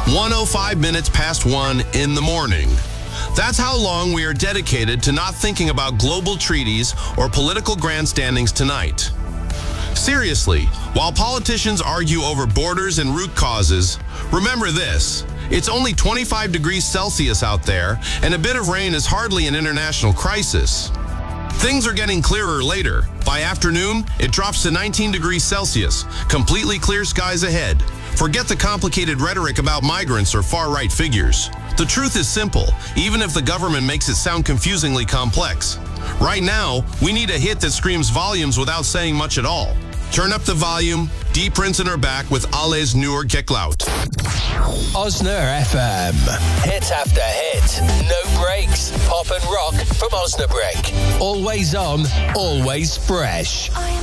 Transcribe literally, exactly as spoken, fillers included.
one oh five minutes past one in the morning. That's how long we are dedicated to not thinking about global treaties or political grandstandings tonight. Seriously, while politicians argue over borders and root causes, remember this. It's only twenty-five degrees Celsius out there, and a bit of rain is hardly an international crisis. Things are getting clearer later. By afternoon, it drops to nineteen degrees Celsius, completely clear skies ahead. Forget the complicated rhetoric about migrants or far-right figures. The truth is simple, even if the government makes it sound confusingly complex. Right now, we need a hit that screams volumes without saying much at all. Turn up the volume, Deep Prince are back with Alles nur geklaut. Osna F M. Hit after hit. No breaks. Pop and rock from Osnabrück. Always on, always fresh.